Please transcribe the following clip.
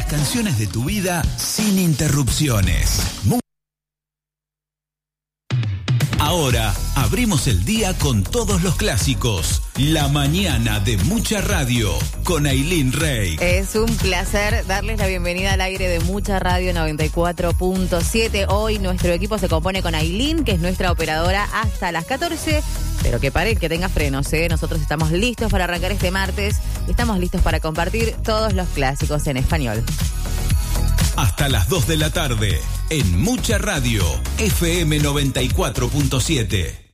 canciones de tu vida sin interrupciones. Ahora abrimos el día con todos los clásicos. La mañana de Mucha Radio con Ailín Rey. Es un placer darles la bienvenida al aire de Mucha Radio 94.7. Hoy nuestro equipo se compone con Ailín, que es nuestra operadora, hasta las 14. Pero que pare, que tenga frenos, ¿eh? Nosotros estamos listos para arrancar este martes. Estamos listos para compartir todos los clásicos en español. Hasta las 2 de la tarde, en Mucha Radio, FM 94.7.